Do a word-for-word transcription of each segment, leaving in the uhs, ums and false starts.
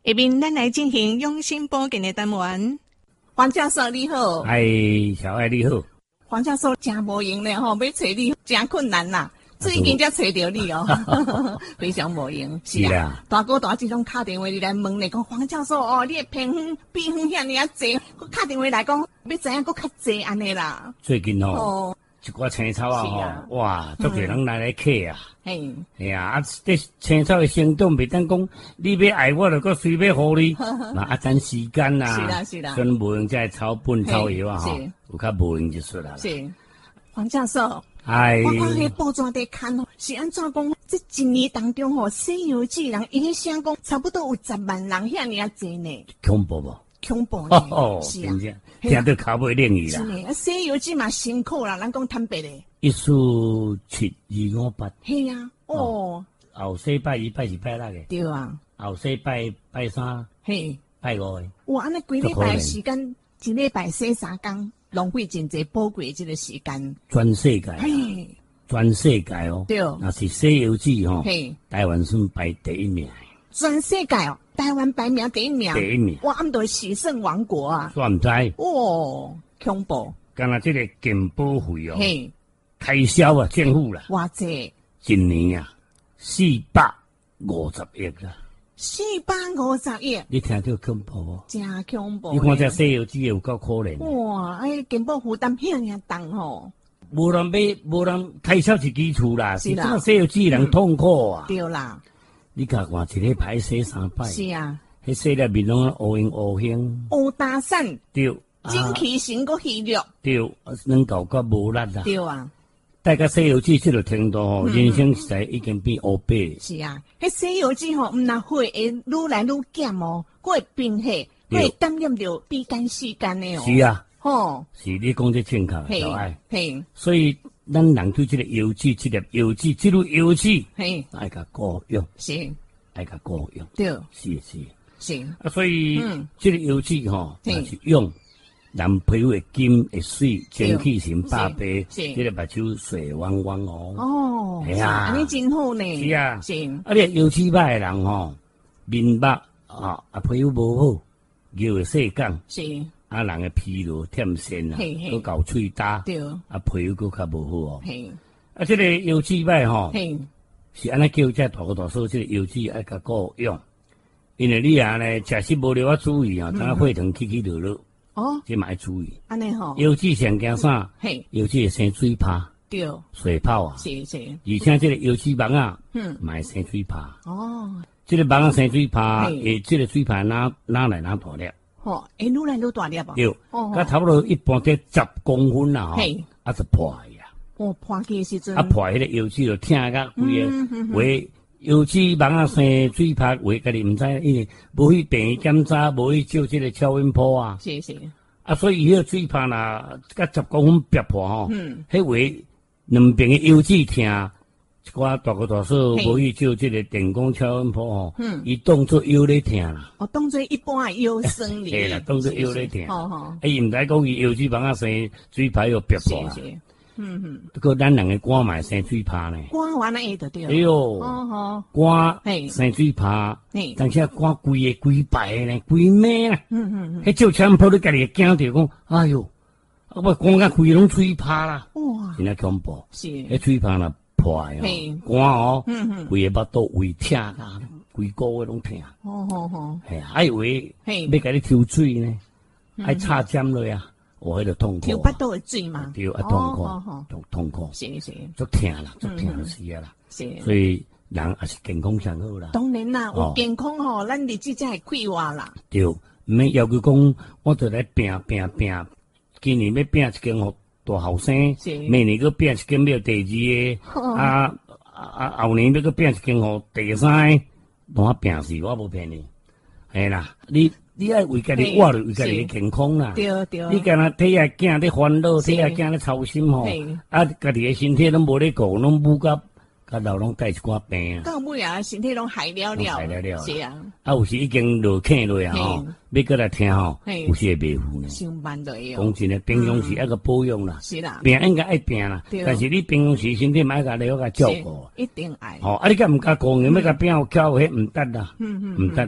下面咱来进行养生保健的单元。黄教授你好。 哎，小爱你好。 黄教授真无用咧吼，要找你真困难啦。最近才找到你哦，非常无用。是啊，大哥大这种打电话你来问你讲黄教授哦，你的偏方偏方遐尼啊济，我打电话来讲要知影佫较济安尼啦。 最近哦。哦一寡青草啊，吼、啊，哇，足侪人来来客啊，嘿，哎呀，啊，这青草的生长，袂当讲你要爱我，就搁随便互你，嘛啊等时间啦， 是啦是啦， 所以无用这草本草药啊，吼，有较无用就说啦。 是，黄教授， 哎， 我看迄报纸在看哦，是安怎讲？这一年当中吼，西游记人影响讲差不多有十万人遐尼啊济呢， 恐怖无？ 恐怖呢， 哦，是啊。听到口尾冷语啦！ 是呢，西游记嘛辛苦啦，咱讲坦白嘞。 一数七二五八。 系啊，哦。 后世拜一拜是拜六个。 对啊。 后世拜拜三。 嘿。 拜五个。 哇，安尼规礼拜时间，一礼拜洗三工，浪费真济宝贵这个时间。 全世界。 嘿。 全世界哦。 对。 那是西游记吼。 嘿。 台湾算排第一名。 全世界哦，台湾排名第一名。 第一名。 哇，俺们都喜胜王国啊。 算唔知。 哦。恐怖！ 干那这个健保费哦，嘿，开销啊，政府啦， 哇这一年啊，四百五十亿啦， 四百五十亿， 你听到恐怖无？ 真恐怖！ 你看这《西游记》有够可怜。 哇，哎，健保负担遐尔重吼， 无人买，无人开销是基础啦，是啦，《西游记》人痛苦啊。 对啦， 你看看一礼拜洗三摆， 是啊， 迄洗了面拢乌用乌兴， 乌打散， 对。 精气神个虚弱， 对，能够个无力啦。 对啊， 大家《西游记》这个程度吼，人生实在已经变乌白。 是啊，迄《西游记》吼，毋那会会愈来愈减哦，佫会变黑，佫会感染着比干细干的哦。 是啊， 吼， 是你讲这正确，小爱。 嘿， 所以咱人对这个游记、这粒游记、这路游记，嘿，爱甲顾用， 是， 爱甲顾用， 对， 是是是。 啊，所以嗯，这个游记吼，是用。男皮肤会金会水，精气神百倍，这个目睭水汪汪哦。哦，系啊， 安尼真好呢。 是啊，是。啊，你油脂歹诶人吼，面目啊啊皮肤无好，又会细讲。是。啊，人诶疲劳、忝身啊，都搞喙焦。对。啊，皮肤佫较无好哦。嘿。啊，这个油脂歹吼，是安尼叫这大个大说，这个油脂爱甲顾用，因为你啊呢，食食无了啊注意啊，等下血糖起起落落。哦，这嘛要注意。安尼吼，油脂上惊啥？嘿，油脂会生水泡。对，水泡啊。是是。而且这个油脂蚊啊，嗯，嘛会生水泡。哦，这个蚊啊生水泡，诶，这个水泡哪哪来哪大粒？吼，会愈来愈大粒吧？对，哦，甲差不多一般得十公分啦，吼，啊就破呀。哦，破嘅时阵。啊破，迄个油脂就疼甲规个为。油脂蚊啊生水泡，话家己毋知，因为无去病院检查，无去照这个超音波啊。是是。啊，所以迄个水泡啦，甲十公分逼破吼。嗯。迄话两边的油脂疼，一寡大哥大嫂无去照这个电工超音波吼。嗯。伊当作腰咧疼啦。哦，当作一般的腰生理。系啦，当作腰咧疼。哦吼。啊，伊毋知讲伊油脂蚊啊生水泡又逼破啦。嗯哼，不过咱人的肝嘛生水泡呢，肝完了会得对。哎呦，哦吼，肝生水泡，但是肝规个规白呢，规咩啦？嗯嗯嗯，迄照超音波你家己会惊着讲，哎呦，啊我肝甲规拢水泡啦，哇，真系恐怖。是，迄水泡若破哦，肝哦，嗯嗯，规个巴肚胃疼啊，规个月拢疼。哦吼吼，系啊，还以为要甲你抽水呢，爱插针落啊。我迄个痛苦，抽巴肚的水嘛，对，啊痛苦，痛痛苦，是是，足疼啦，足疼死啊啦，是，所以人也是健康上好啦。当然啦，有健康吼，咱日子才会快活啦。对，毋免要求讲，我着来拼拼拼，今年要拼一间互大后生，明年要拼一间要第二个，啊啊后年要搁拼一间互第三个，当我拼死，我无骗你，系啦，你。你爱为家己活着，为家己健康啦。对对。你干那体下囝咧烦恼，体下囝咧操心吼，啊，家己诶身体拢无咧顾，拢母甲甲老拢带一寡病啊。到尾啊，身体拢害了了。害了了。是啊。啊，有时已经落坑落啊吼，要过来听吼，有时会袂赴呢。上班就要。讲真诶，平常时一个保养啦。是啦。病应该爱病啦，但是你平常时身体嘛爱甲了甲照顾。一定爱。吼，啊，你甲毋甲顾，要甲病有巧，迄毋得啦。嗯嗯。毋得。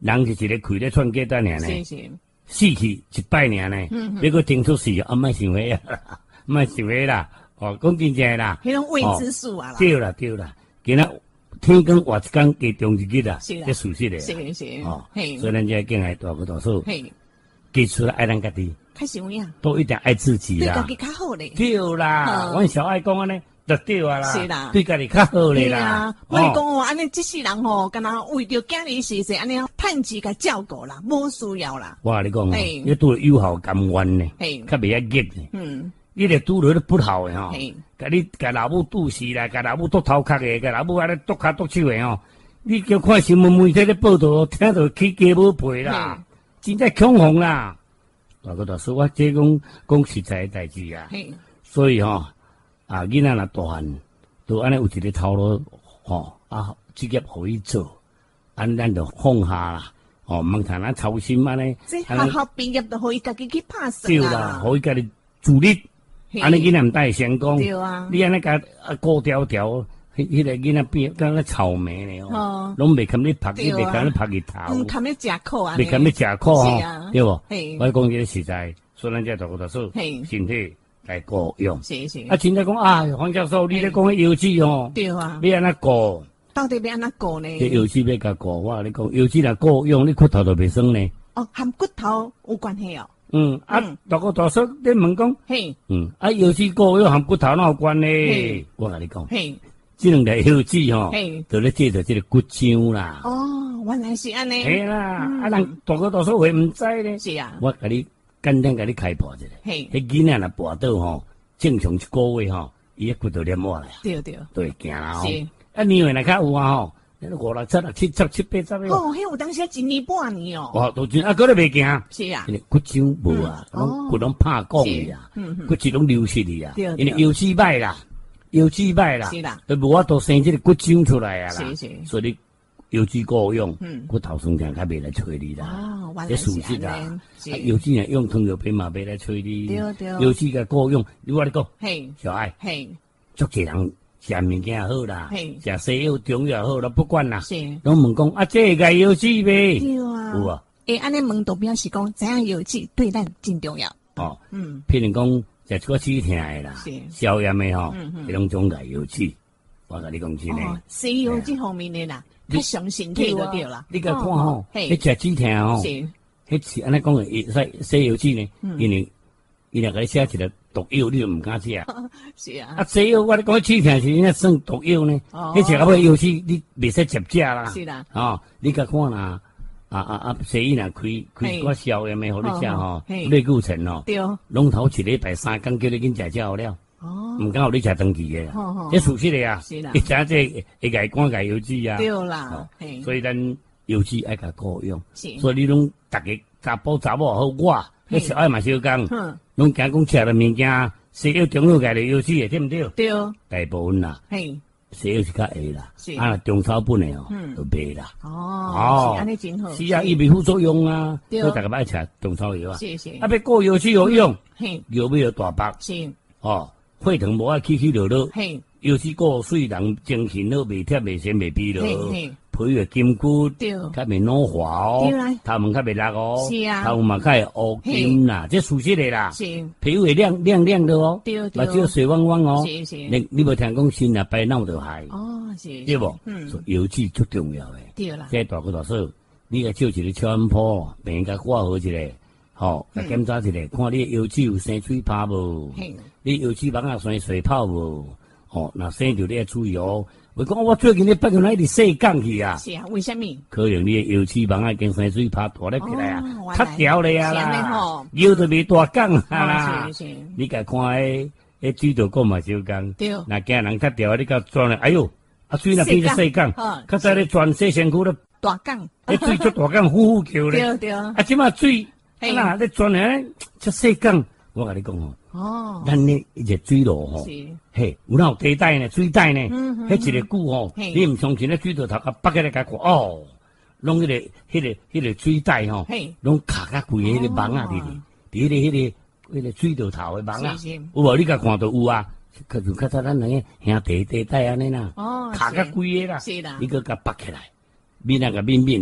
人是一个开咧串鸡蛋尔呢， 是是， 死去一摆尔呢，别个听出事啊，莫想歪啊，莫想歪啦，哦，讲真正啦， 迄种未知数啊啦， 对啦对啦，今仔天光活一天加中一日啦， 是啦， 这属实的， 是是， 哦，所以咱这敬爱大哥大嫂， 嘿， 记出来爱咱家己， 开始有影， 都一定爱自己啦， 对家己较好咧， 对啦，阮小爱讲安尼。就对啊啦， 是啦， 对家己较好咧啦。 我讲哦，安尼这世人吼，敢若为着囝儿事事安尼趁钱甲照顾啦，无需要啦。 我跟你讲，你拄有孝甘愿呢，较袂遐激呢。嗯，你咧拄着不孝的吼，甲你甲老母拄死啦，甲老母剁头壳的，甲老母安尼剁骹剁手的吼，你叫看新闻媒体咧报道，听到起鸡母皮啦，真正恐慌啦。大哥大嫂，我这讲讲实在的代志啊，所以吼。啊，囡仔若大汉，都安尼有一个头路，吼啊，职业互伊做，安咱就放下啦，哦，莫通咱操心安尼。 这学校毕业就互伊家己去拍算对啦，互伊家己自立，安尼囡仔毋但会成功。 对啊， 你安尼甲啊高调调，迄迄个囡仔变敢若草莓呢哦，拢袂堪你拍，你袂堪你拍日头， 毋堪你食苦啊， 袂堪你食苦吼，对无？我讲这个实在，所以咱这大哥大嫂，身体。来顾用， 是是。 啊，真正讲啊，黄教授，你咧讲迄油脂哦， 对啊， 要安怎顾？ 到底要安怎顾呢？ 这油脂要甲顾，我跟你讲，油脂若顾用，你骨头就袂酸呢。 哦，含骨头有关系哦。 嗯，啊，大哥大嫂，你问讲，嘿，嗯，啊，油脂顾用含骨头哪有关呢？我跟你讲，嘿，这两个油脂吼，嘿，就咧制造这个骨浆啦。 哦，原来是安尼。 系啦，啊，人大哥大嫂会唔知呢？ 是啊， 我甲你。简单甲你开破一下，迄囡仔若跋倒吼，正常一个月吼，伊个骨头连磨来啊， 对对， 都会行啦吼。啊，年岁若较有啊吼，五六七啊，七十七八十个。 哦，迄有当时一年半年哦。 哦，都真啊，嗰都袂行。 是啊， 因为骨浆无啊，拢骨拢拍光去啊，骨质拢流失去啊，因为油脂歹啦，油脂歹啦， 是啦， 无法度生即个骨浆出来啊啦， 是是， 所以油脂够用，骨头酸痛较袂来催你啦。 哦， 这属实啦。油脂若用糖尿病嘛，袂来催你。 对对。 油脂个够用，你我你讲， 嘿， 小爱， 嘿， 足济人食物件也好啦， 嘿， 食西药中药也好啦，不管啦， 是。 拢问讲啊，这个油脂呗？ 对啊。 有啊。 诶，安尼问都表示讲，怎样油脂对咱真重要。 哦，嗯，譬如讲食一个止痛的啦，消炎的吼，迄种种个油脂，我甲你讲真诶。 西药这方面的啦。较伤身体就对啦， 你甲看吼，迄食止痛吼，迄是安尼讲诶，西西药剂呢，因为伊若甲你写一个毒药，你就毋敢食。 是啊， 啊西药我咧讲止痛是应该算毒药呢，迄食到尾药剂你袂使接食啦。 是啦， 哦，你甲看啦，啊啊啊，西医若开开个消炎诶，互你食吼，类固醇吼， 对， 拢头一礼拜三工叫你紧食食好了。哦，毋敢互你食长期诶啦，这属实诶啊， 是啦， 你食这会解肝解油脂啊， 对啦， 所以咱油脂爱甲顾用，所以你拢逐个查甫查某好，我迄小爱嘛小讲，拢惊讲食了物件，西药中药解的油脂诶，对毋对？ 对， 大部分啦，嘿，西药是较会啦，啊中草本诶吼，就袂啦。 哦，哦，安尼真好， 是啊，伊袂副作用啊，所以逐个爱食中草药啊， 是是， 啊，要顾油脂有用，嘿，药要大包， 是， 哦。血糖无爱起起落落，油脂过水人精神好，袂忝袂神袂疲劳，皮会筋骨，较袂老化哦，头毛较袂落哦，头毛较会乌金啦，这属实的啦，皮肤会亮亮亮的哦，目睭水汪汪哦，你你无听讲心啊白闹就害，哦，对不？嗯，油脂最重要的， 对啦， 这大哥大嫂，你个照一个超音波，病甲挂好一个。吼，来检查一下，看你油脂有生水泡无？你油脂网啊生水泡无？哦，若生着你要注意哦。我讲我最近咧八月来伫洗港去啊。 是啊，为什么？ 可能你油脂网啊经生水泡大咧起来啊，塌掉了呀啦，腰都未大港啊啦。你甲看迄迄水道讲嘛少讲，若惊人塌掉，你甲转咧，哎哟，啊水若变做细港，较早咧转洗身躯咧大港， 迄水做大港呼呼叫咧。 对对。啊， 即马水。啊！你转来这细港，我甲你讲哦，哦，咱呢一个水路吼，嘿，有哪有地带呢？水带呢？迄一个久吼，你毋相信咧水道头啊，北起来甲看哦，拢迄个、迄个、迄个水带吼，拢卡甲规个迄个网啊，伫伫迄个、迄个、迄个水道头的网啊，有无？你甲看到有啊？可就较早咱那个兄弟地带安尼啦，卡甲规个啦，你个甲拔起来，面那个面面的。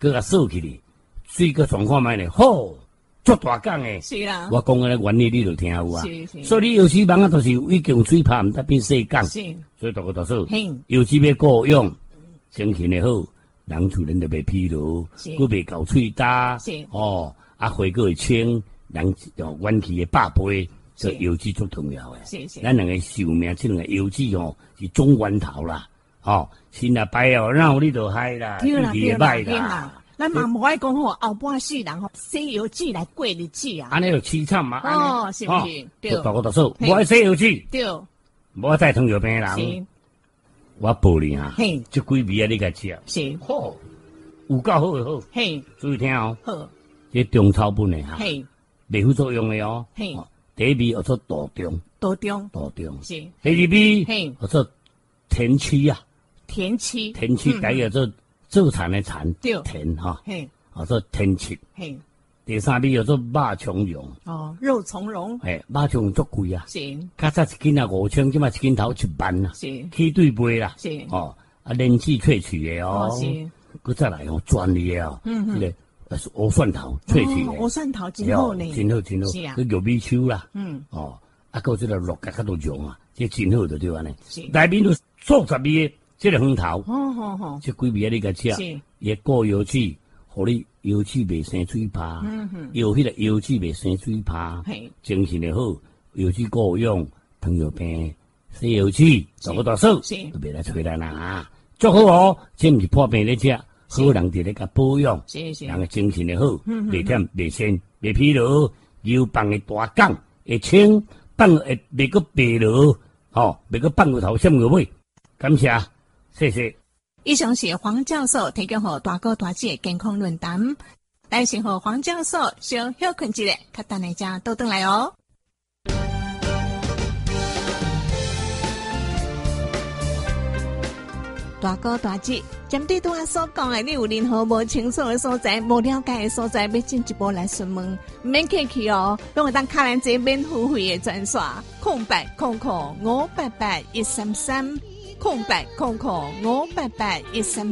佮甲扫起哩，水佮状况买咧，好，足大港诶。 是啦。我讲个原理你就听有啊。 是是。 所以你油漆网啊，都是已经水拍，毋得变细港。 是。 所以大个大嫂，油漆要够用，精神诶好，人厝人就袂疲劳，佮袂搞喙焦。是。哦，啊，花佮会清，人哦元气会百倍。所以油脂足重要诶。是是。咱两个寿命，即两个油脂哦是中源头啦。哦，新啊白哦，然后你就嗨啦， 对啦对啦对啦。咱嘛无爱讲吼，后半世人吼洗油脂来过日子啊。 安尼就凄惨嘛。 哦，是不是？对。 大哥大嫂，无爱洗油脂。 对。 无爱带糖尿病诶人。是。我报你啊。嘿。即几味啊，你甲食。 是。 好。有够好诶好。嘿。注意听哦。 好。 这中草本诶哈。 嘿。 袂副作用诶哦。嘿。第一味叫做大中。 大中。 大中。 是。 第二味。嘿。叫做田七啊。 田七， 田七第一个做做田的田，田哈， 嘿， 啊做田七，嘿，第三味叫做肉苁蓉， 哦，肉苁蓉， 嘿，肉苁蓉足贵啊， 是， 较早一斤啊五千，即嘛一斤头一万啊， 是， 起对卖啦， 是， 哦，啊炼制萃取的哦，是，佮再来哦专利的哦，嗯嗯，这个莴蒜头萃取的， 莴蒜头真好呢， 真好真好， 是啊， 佮玉米鬚啦， 嗯， 哦，啊佮这个肉甲较多蓉啊，这真好就对安尼，是，内面有数十味。这个风头， 好好好， 这几味啊，你甲食，也过油脂，互你油脂袂生水泡，嗯哼，油迄个油脂袂生水泡，嘿，精神也好，油脂够用，糖尿病、洗油脂，大个大嫂，是，都别来催咱啦啊，足好哦，这毋是破病咧食，好人伫咧甲保养，是是，人个精神也好，袂忝袂酸袂疲劳，油放个大港会清，放会袂个疲劳，吼，袂个放个头闪个尾，感谢。谢谢。 以上是黄教授提供给大哥大姐健康论坛，来先和黄教授小休困一下，较等下家都回来哦。大哥大姐，针对拄仔所讲的，你有任何无清楚的所在、无了解的所在，要进一步来询问，免客气哦，拢会当卡咱这免付费的专线，空白空空五八八一三三。空白空空五八八一三。